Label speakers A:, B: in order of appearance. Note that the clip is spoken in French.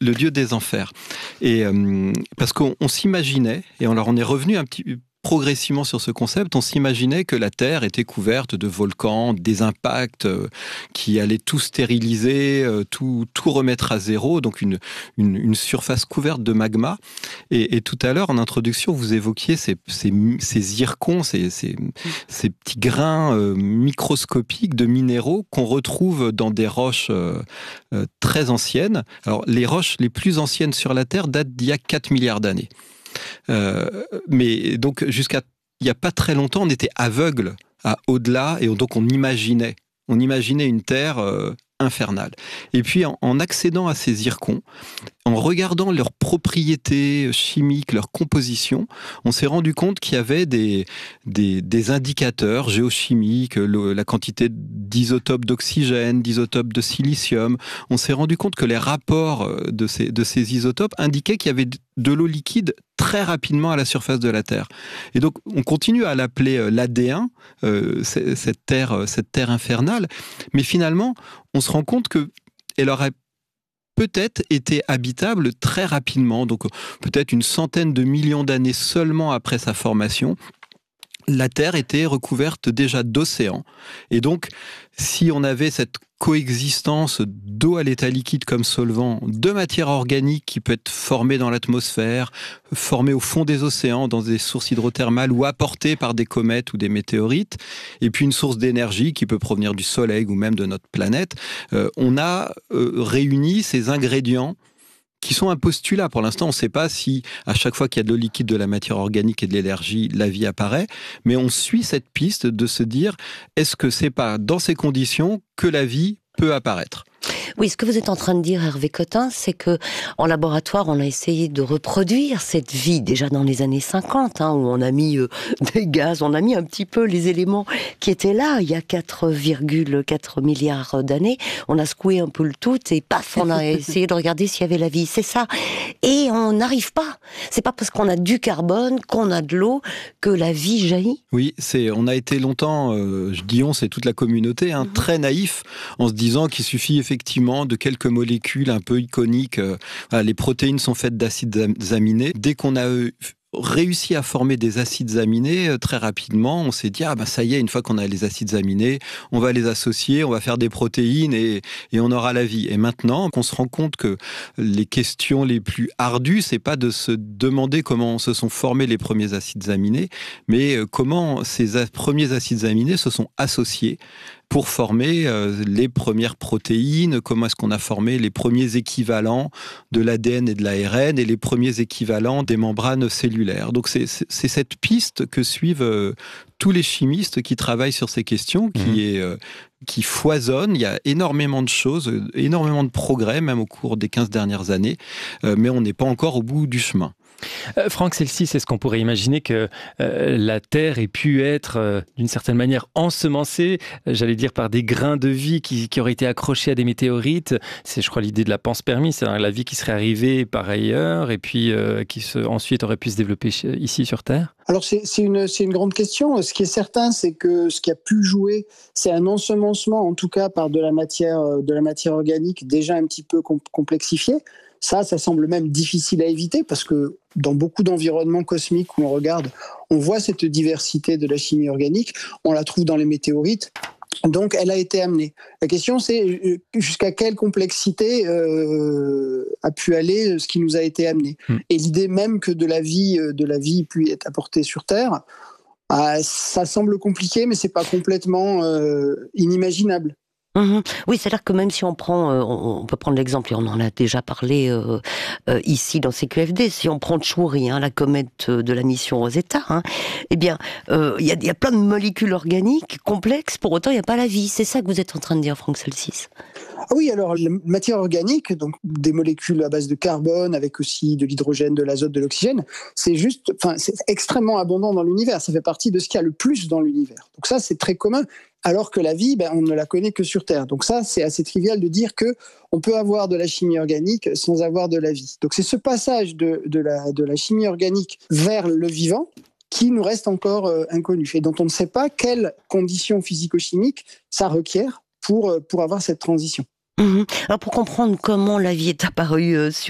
A: le dieu des enfers. Et parce qu'on s'imaginait, et alors on est revenu un petit progressivement sur ce concept, on s'imaginait que la Terre était couverte de volcans, des impacts qui allaient tout stériliser, tout remettre à zéro, donc une surface couverte de magma. Et tout à l'heure, en introduction, vous évoquiez ces zircons, ces petits grains microscopiques de minéraux qu'on retrouve dans des roches très anciennes. Alors, les roches les plus anciennes sur la Terre datent d'il y a 4 milliards d'années. Mais donc jusqu'à il n'y a pas très longtemps, on était aveugle à au-delà et donc on imaginait une Terre infernale. Et puis en accédant à ces zircons, en regardant leurs propriétés chimiques, leur composition, on s'est rendu compte qu'il y avait des indicateurs géochimiques, la quantité d'isotopes d'oxygène, d'isotopes de silicium. On s'est rendu compte que les rapports de ces isotopes indiquaient qu'il y avait de l'eau liquide très rapidement à la surface de la Terre. Et donc, on continue à l'appeler l'AD1, cette terre infernale, mais finalement, on se rend compte qu'elle aurait peut-être été habitable très rapidement, donc peut-être une centaine de millions d'années seulement après sa formation. La Terre était recouverte déjà d'océans. Et donc, si on avait cette coexistence d'eau à l'état liquide comme solvant, de matière organique qui peut être formée dans l'atmosphère, formée au fond des océans, dans des sources hydrothermales ou apportée par des comètes ou des météorites, et puis une source d'énergie qui peut provenir du Soleil ou même de notre planète, on a réuni ces ingrédients qui sont un postulat. Pour l'instant, on ne sait pas si, à chaque fois qu'il y a de l'eau liquide, de la matière organique et de l'énergie, la vie apparaît, mais on suit cette piste de se dire, est-ce que c'est pas dans ces conditions que la vie peut apparaître ?
B: Oui, ce que vous êtes en train de dire, Hervé Cotin, c'est que en laboratoire, on a essayé de reproduire cette vie déjà dans les années 50, où on a mis des gaz, on a mis un petit peu les éléments qui étaient là il y a 4,4 milliards d'années. On a secoué un peu le tout et paf, on a essayé de regarder s'il y avait la vie. C'est ça. Et on n'arrive pas. C'est pas parce qu'on a du carbone, qu'on a de l'eau, que la vie jaillit. Oui,
A: on a été longtemps, je dis on, c'est toute la communauté, très naïf, en se disant qu'il suffit effectivement de quelques molécules un peu iconiques. Les protéines sont faites d'acides aminés. Dès qu'on a réussi à former des acides aminés, très rapidement, on s'est dit, ça y est, une fois qu'on a les acides aminés, on va les associer, on va faire des protéines et on aura la vie. Et maintenant, on se rend compte que les questions les plus ardues, c'est pas de se demander comment se sont formés les premiers acides aminés, mais comment ces premiers acides aminés se sont associés pour former les premières protéines, comment est-ce qu'on a formé les premiers équivalents de l'ADN et de l'ARN et les premiers équivalents des membranes cellulaires. Donc c'est cette piste que suivent tous les chimistes qui travaillent sur ces questions, qui foisonnent. Il y a énormément de choses, énormément de progrès, même au cours des 15 dernières années, mais on n'est pas encore au bout du chemin.
C: Franck Celsys, est-ce qu'on pourrait imaginer que la Terre ait pu être d'une certaine manière ensemencée, j'allais dire par des grains de vie qui auraient été accrochés à des météorites? C'est, je crois, l'idée de la panspermie, c'est la vie qui serait arrivée par ailleurs et puis qui ensuite aurait pu se développer ici sur Terre.
D: Alors c'est une grande question. Ce qui est certain, c'est que ce qui a pu jouer, c'est un ensemencement, en tout cas par de la matière organique déjà un petit peu complexifiée. Ça semble même difficile à éviter parce que dans beaucoup d'environnements cosmiques où on regarde, on voit cette diversité de la chimie organique, on la trouve dans les météorites, donc elle a été amenée. La question c'est jusqu'à quelle complexité a pu aller ce qui nous a été amené. Et l'idée même que de la vie puisse être apportée sur Terre, ça semble compliqué, mais c'est pas complètement inimaginable.
B: Oui, c'est-à-dire que même si on prend, on peut prendre l'exemple, et on en a déjà parlé ici dans CQFD, si on prend Tchouri, la comète de la mission Rosetta, eh bien, il y a plein de molécules organiques complexes, pour autant il n'y a pas la vie. C'est ça que vous êtes en train de dire, Franck Celsys.
D: Ah oui, alors la matière organique, donc des molécules à base de carbone, avec aussi de l'hydrogène, de l'azote, de l'oxygène, c'est extrêmement abondant dans l'univers. Ça fait partie de ce qu'il y a le plus dans l'univers. Donc ça, c'est très commun. Alors que la vie, on ne la connaît que sur Terre. Donc ça, c'est assez trivial de dire que on peut avoir de la chimie organique sans avoir de la vie. Donc c'est ce passage de la chimie organique vers le vivant qui nous reste encore inconnu et dont on ne sait pas quelles conditions physico-chimiques ça requiert pour avoir cette transition.
B: Alors pour comprendre comment la vie est apparue sur